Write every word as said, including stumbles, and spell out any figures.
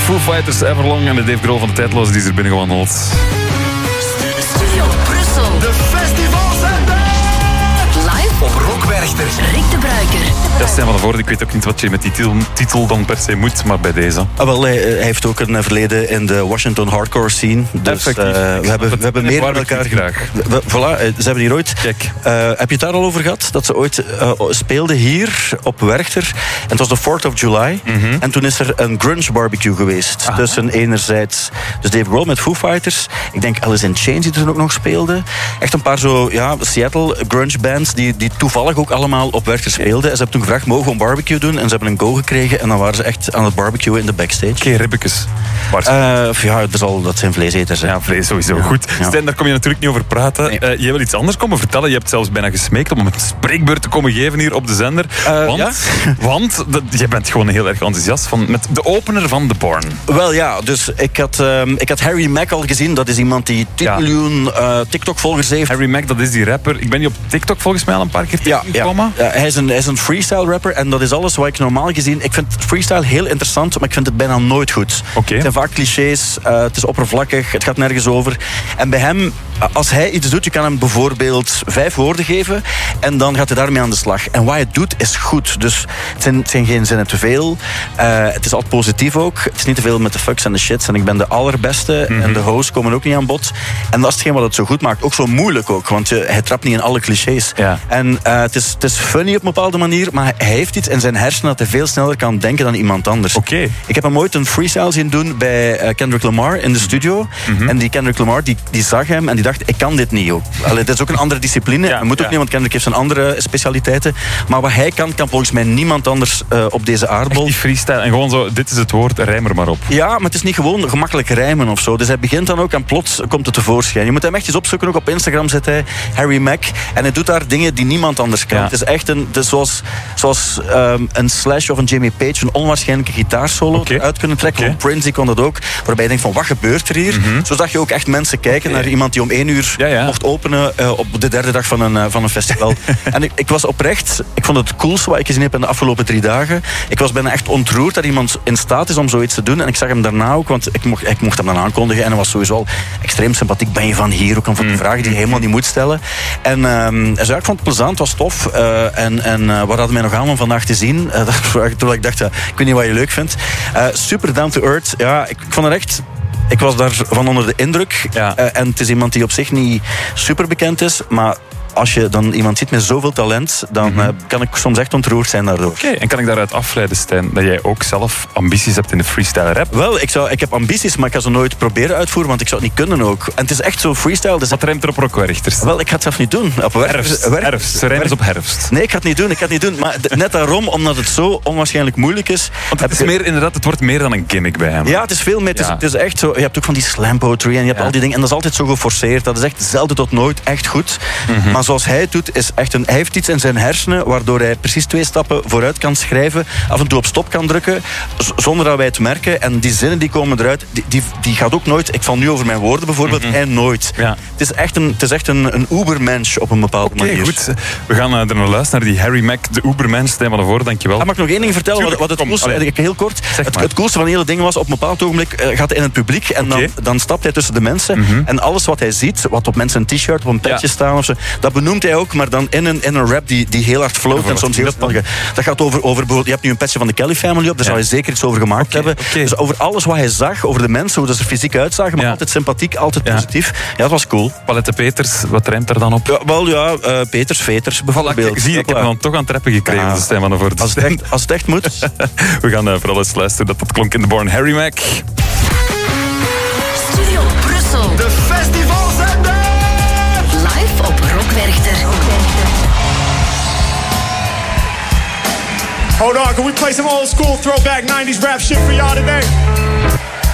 Foo Fighters, Everlong en de Dave Grohl van de Tijdloos die is er binnengewandeld. Studio Brussel. De festivalzender. Live op Rockwerchter. Rick de Bruiker. Ja, Stijn van der Voorde, ik weet ook niet wat je met die titel, titel dan per se moet, maar bij deze. Ah, wel, hij, hij heeft ook een verleden in de Washington hardcore scene. Dus uh, we hebben, we hebben meer met elkaar graag. We, voilà, ze hebben hier ooit... Kijk. Uh, heb je het daar al over gehad? Dat ze ooit uh, speelden hier op Werchter. En het was de fourth of July. Mm-hmm. En toen is er een grunge barbecue geweest. Aha. Tussen enerzijds dus Dave Grohl met Foo Fighters. Ik denk Alice in Chains die er ook nog speelde. Echt een paar zo, ja, Seattle grunge bands die, die toevallig ook allemaal op Werchter speelden. En ze hebben toen gevraagd, mogen we een barbecue doen? En ze hebben een go gekregen. En dan waren ze echt aan het barbecuen in de backstage. Oké, okay, ribbekes. Uh, ja, er zal, dat zijn vleeseters. Hè. Ja, vlees sowieso. Ja. Goed. Ja. Stijn, daar kom je natuurlijk niet over praten. Nee. Uh, je wil iets anders komen vertellen. Je hebt zelfs bijna gesmeekt om een spreekbeurt te komen geven hier op de zender. Uh, want, ja? want de, je bent gewoon heel erg enthousiast van, met de opener van The Born. Wel ja, dus ik had, um, ik had Harry Mack al gezien. Dat is iemand die tien ja. miljoen uh, TikTok-volgers heeft. Harry Mack, dat is die rapper. Ik ben die op TikTok volgens mij al een paar keer ja, tegengekomen. Ja. Ja, hij, is een, hij is een freestyle rapper en dat is alles wat ik normaal gezien... Ik vind freestyle heel interessant, maar ik vind het bijna nooit goed. Okay. Het zijn vaak clichés, uh, het is oppervlakkig, het gaat nergens over. En bij hem, als hij iets doet, je kan hem bijvoorbeeld vijf woorden geven en dan gaat hij daarmee aan de slag. En wat hij doet is goed. Dus het zijn, het zijn geen zinnen te veel. Uh, het is altijd positief ook. Het is niet te veel met de fucks en de shits. En ik ben de allerbeste. Mm-hmm. En de hosts komen ook niet aan bod. En dat is hetgeen wat het zo goed maakt. Ook zo moeilijk ook, want je, hij trapt niet in alle clichés. Ja. En uh, het, is, het is funny op een bepaalde manier, maar hij heeft iets in zijn hersenen dat hij veel sneller kan denken dan iemand anders. Okay. Ik heb hem ooit een freestyle zien doen bij uh, Kendrick Lamar in de studio. Mm-hmm. En die Kendrick Lamar, die, die zag hem en die dacht, ik kan dit niet. Allee, dit is ook een andere discipline. Ja, dat moet ook ja. niet, want Kendrick heeft zijn andere specialiteiten. Maar wat hij kan, kan volgens mij niemand anders uh, op deze aardbol. Echt die freestyle en gewoon zo, dit is het woord, rijm er maar op. Ja, maar het is niet gewoon gemakkelijk rijmen of zo. Dus hij begint dan ook en plots komt het tevoorschijn. Je moet hem echt eens opzoeken, ook op Instagram zet hij Harry Mack. En hij doet daar dingen die niemand anders kan. Ja. Het is echt een, het is zoals, zoals um, een Slash of een Jimmy Page, een onwaarschijnlijke gitaarsolo okay. eruit kunnen trekken. Okay. Prince kon dat ook. Waarbij je denkt van, wat gebeurt er hier? Mm-hmm. Zodat je ook echt mensen kijken okay. naar iemand die om één uur ja, ja. mocht openen uh, op de derde dag van een, uh, van een festival. En ik, ik was oprecht, ik vond het coolste wat ik gezien heb in de afgelopen drie dagen. Ik was bijna echt ontroerd dat iemand in staat is om zoiets te doen. En ik zag hem daarna ook, want ik mocht, ik mocht hem dan aankondigen. En hij was sowieso al extreem sympathiek. Ben je van hier? Ook aan van de vragen die je helemaal niet moet stellen. En um, dus ja, ik vond het plezant, het was tof. Uh, en en uh, wat hadden wij nog aan om vandaag te zien? Uh, terwijl ik dacht, uh, ik weet niet wat je leuk vindt. Uh, super down to earth. Ja, ik, ik vond het echt... Ik was daarvan onder de indruk. Ja. Uh, en het is iemand die op zich niet super bekend is, maar als je dan iemand ziet met zoveel talent, dan mm-hmm. uh, kan ik soms echt ontroerd zijn daardoor. Oké, okay, en kan ik daaruit afleiden, Stijn, dat jij ook zelf ambities hebt in de freestyle rap? Wel, ik, zou, ik heb ambities, maar ik ga ze nooit proberen uitvoeren, want ik zou het niet kunnen ook. En het is echt zo freestyle. Dus wat rijmt er op Rockwerchters? Wel, ik ga het zelf niet doen. Op herfst. Werk, herfst. Ze rijmen op herfst. Nee, ik ga het niet doen. Ik ga het niet doen. Maar net daarom, omdat het zo onwaarschijnlijk moeilijk is. Want het is meer, inderdaad, het wordt meer dan een gimmick bij hem. Ja, het is veel meer. Het is, ja. het is echt zo. Je hebt ook van die slam poetry en je hebt ja. al die dingen. En dat is altijd zo geforceerd. Dat is echt zelden tot nooit echt goed. Mm-hmm. Maar zoals hij het doet, is echt een, hij heeft iets in zijn hersenen waardoor hij precies twee stappen vooruit kan schrijven, af en toe op stop kan drukken, z- zonder dat wij het merken. En die zinnen die komen eruit, die, die, die gaat ook nooit... Ik val nu over mijn woorden bijvoorbeeld, mm-hmm. hij nooit. Ja. Het is echt een, het is echt een, een ubermensch op een bepaalde okay, manier. Goed. We gaan uh, er naar luisteren, naar die Harry Mack, de ubermensch. Stijn van der Voorde, dankjewel. Ah, mag ik nog één ding vertellen? Tuurlijk, wat, wat het coolste, heel kort. Het, het coolste van het hele ding was, op een bepaald ogenblik uh, gaat hij in het publiek en okay. dan, dan stapt hij tussen de mensen. Mm-hmm. En alles wat hij ziet, wat op mensen een t-shirt of een petje ja. staan of zo, dat benoemt hij ook, maar dan in een, in een rap die, die heel hard float ja, en soms heel snel. Dat gaat over, over bijvoorbeeld, je hebt nu een petje van de Kelly Family op, daar ja. zou hij zeker iets over gemaakt okay, hebben. Okay. Dus over alles wat hij zag, over de mensen, hoe dat ze fysiek uitzagen, maar ja. altijd sympathiek, altijd ja. positief. Ja, dat was cool. Palette Peters, wat rijmt er dan op? Ja, wel ja, uh, Peters, Veters bijvoorbeeld. Voilà, zie je, ik heb hem dan toch aan het rappen gekregen. Ja. Stijn van der Voorde. Als het echt, als het echt moet. We gaan uh, vooral eens luisteren dat dat klonk in The Born. Harry Mack. Studio Brussel. De festivalzender. Live op Rockwerchter. Hold on, can we play some old school throwback nineties rap shit for y'all today?